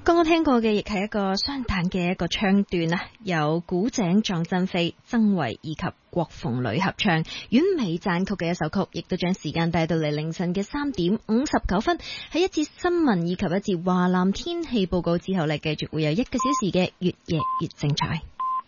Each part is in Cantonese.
剛剛聽過嘅亦係一個雙彈嘅一個唱段啊，有古井壯真飛、曾維以及郭鳳女合唱完美讚曲嘅一首曲，亦都將時間帶到嚟凌晨嘅3:59。喺一節新聞以及一節華南天氣報告之後呢，繼續會有1個小時嘅越夜越精彩。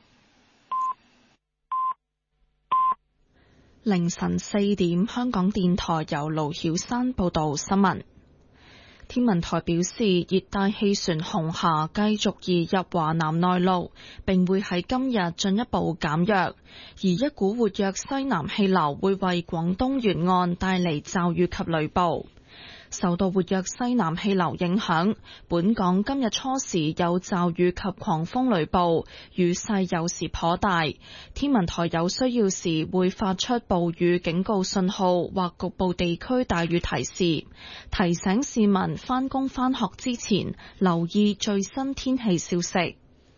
凌晨4點，香港電台由盧曉山報道新聞。天文台表示，熱帶氣旋紅霞繼續移入華南內陸，並會喺今日進一步減弱，而一股活躍西南氣流會為廣東沿岸帶嚟驟雨及雷暴。受到活躍西南氣流影響，本港今日初時有驟雨及狂風雷暴，雨勢有時頗大。天文台有需要時會發出暴雨警告信號或局部地區大雨提示，提醒市民返工返學之前留意最新天氣消息。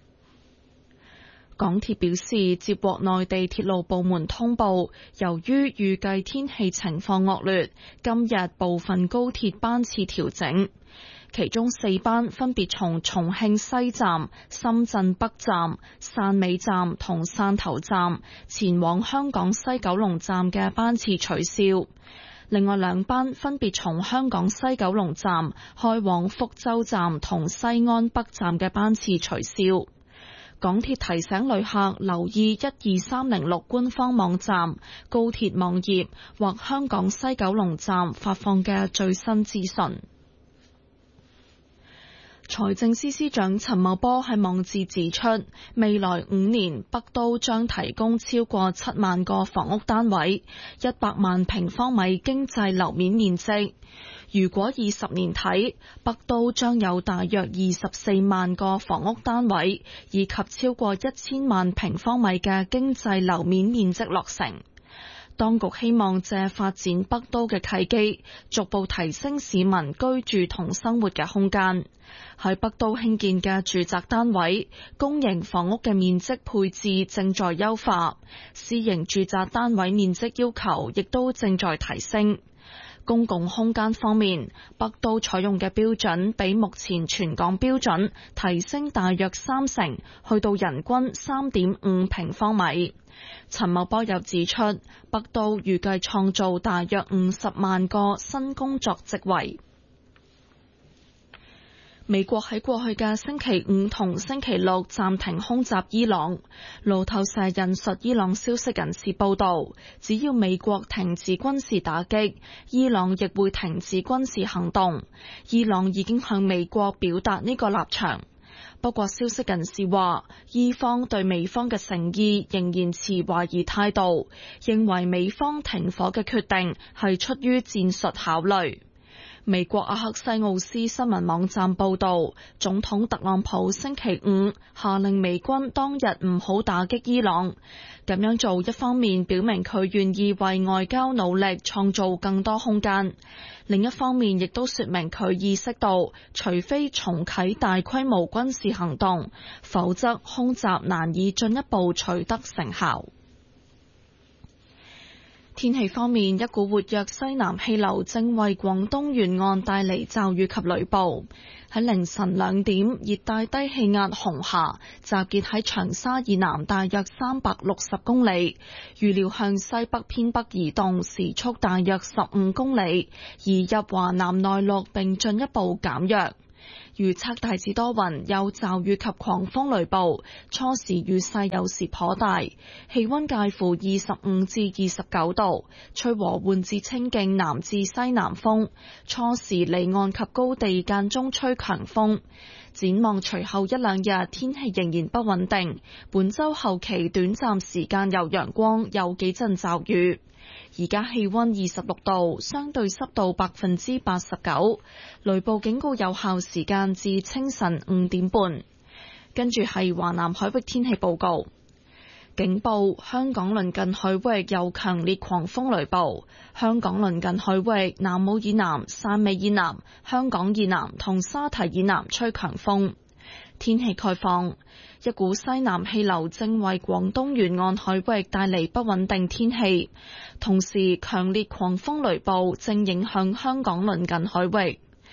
港鐵表示，接獲內地鐵路部門通報，由於預計天氣情況惡劣，今日部分高鐵班次調整，其中4班分別從重慶西站、深圳北站、汕尾站同汕頭站前往香港西九龍站嘅班次取消，另外2班分別從香港西九龍站開往福州站同西安北站嘅班次取消。港鐵提醒旅客留意12306官方網站、高鐵網頁或香港西九龍站發放嘅最新資訊。財政司司長陳茂波喺網誌指出，未來5年北都將提供超過7萬個房屋單位，100萬平方米經濟樓面面積。如果20年睇，北都將有大約24萬個房屋單位，以及超過1000萬平方米嘅經濟樓面面積落成。當局希望借發展北都嘅契機，逐步提升市民居住同生活嘅空間。喺北都興建嘅住宅單位、公營房屋嘅面積配置正在優化，私營住宅單位面積要求亦都正在提升。公共空間方面，北都採用嘅標準比目前全港標準提升大約30%，去到人均3.5平方米。陳茂波又指出，北都預計創造大約50萬個新工作職位。美國喺過去嘅星期5同星期6暫停空襲伊朗。路透社引述伊朗消息人士報道，只要美國停止軍事打擊，伊朗亦會停止軍事行動。伊朗已經向美國表達呢個立場。不過消息人士話，伊方對美方嘅誠意仍然持懷疑態度，認為美方停火嘅決定係出於戰術考慮。美國阿克西奧斯新聞網站報道，總統特朗普星期5下令美軍當日唔好打擊伊朗，咁樣做一方面表明佢願意為外交努力創造更多空間，另一方面亦都說明佢意識到，除非重啟大規模軍事行動，否則空襲難以進一步取得成效。天氣方面，一股活躍西南氣流正為廣東沿岸帶嚟驟雨及雷暴。喺凌晨2點，熱帶低氣壓紅霞集結喺長沙以南大約360公里，預料向西北偏北移動，時速大約15公里，移入華南內陸並進一步減弱。預測大致多雲，有驟雨及狂風雷暴，初時雨勢有時頗大，氣溫介乎25至29度，吹和緩至清勁南至西南風，初時離岸及高地間中吹強風。展望隨後1-2日天氣仍然不穩定，本週後期短暫時間有陽光，有幾陣驟雨。而家氣溫26度，相對濕度89%，雷暴警告有效時間至清晨5點半。跟住係華南海域天氣報告，警報：香港鄰近海域有強烈狂風雷暴，香港鄰近海域南澳以南、汕尾以南、香港以南同沙堤以南吹強風。天氣概況：一股西南氣流正為廣東沿岸海域帶嚟不穩定天氣，同時強烈狂風雷暴正影響香港鄰近海域。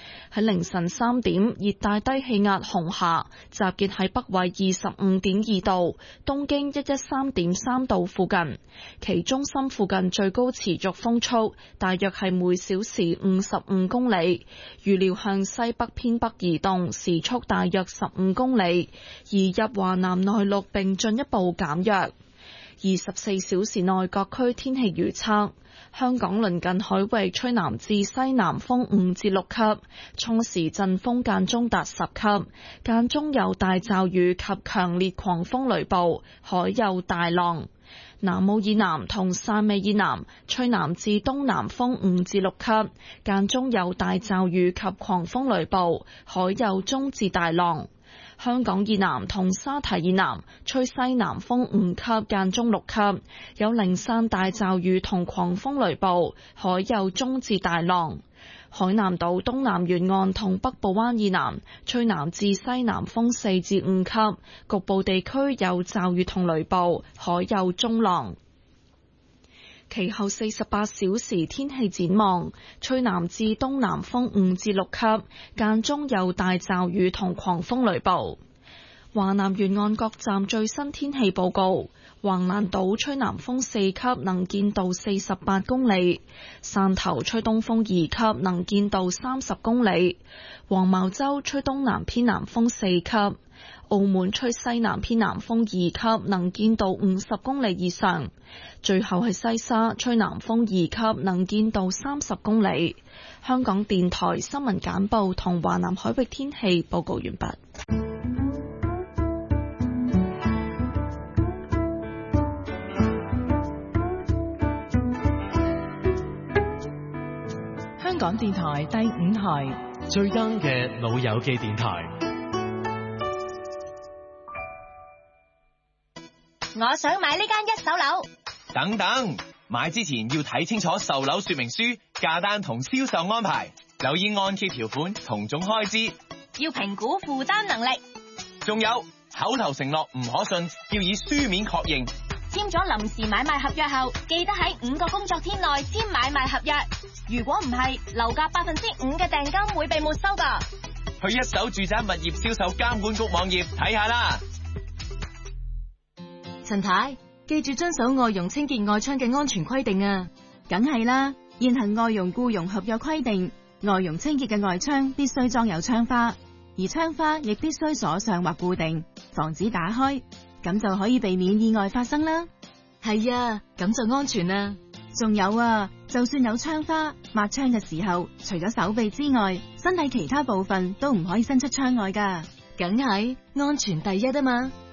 喺凌晨3點，熱帶低氣壓紅霞集結喺北緯25.2度、東經113.3度附近，其中心附近最高持續風速大約係每小時55公里，預料向西北偏北移動，時速大約15公里，移入華南內陸並進一步減弱。24小時內各區天氣預測：香港鄰近海域吹南至西南風5至6級，初時陣風間中達10級，間中有大驟雨及強烈狂風雷暴，海有大浪。南澳以南同汕尾以南吹南至東南風5至6級，間中有大驟雨及狂風雷暴，海有中至大浪。香港以南同沙堤以南吹西南風5級，間中6級，有零散大驟雨同狂風雷暴，海有中至大浪。海南島東南沿岸同北部灣以南吹南至西南風4至5級，局部地區有驟雨同雷暴，海有中浪。其後48小時天氣展望：吹南至東南風5至6級，間中有大驟雨同狂風雷暴。華南沿岸各站最新天氣報告：橫瀾島吹南風4級，能見度48公里；汕頭吹東風2級，能見度30公里；黃茅洲吹東南偏南風4級；澳門吹西南偏南風2級，能見度50公里以上。最後係西沙吹南風2級，能見度30公里。香港電台新聞簡報同華南海域天氣報告完畢。 香港電台第5台最 young 嘅老友記電台。 我想買呢間一手樓。 等等，買之前要睇清楚售樓說明書、價單同銷售安排，留意按揭條款同總開支， 要評估負擔能力。 仲有口頭承諾唔可信，要以書面確認。 簽咗臨時買賣合約後，記得喺5個工作天內簽買賣合約。如果唔係，樓價5%嘅訂金會被沒收㗎。 去一手住宅物業銷售監管局網頁睇下啦。 陳太，記住遵守外傭清潔外窗嘅安全規定啊！ 梗係啦，現行外傭僱傭合約規定，外傭清潔嘅外窗必須裝有窗花，而窗花亦必須鎖上或固定，防止打開，咁就可以避免意外發生啦。 係啊，咁就安全啦。 仲有啊，就算有窗花，抹窗嘅時候，除咗手臂之外，身體其他部分都唔可以伸出窗外㗎。 梗係安全第一啊嘛。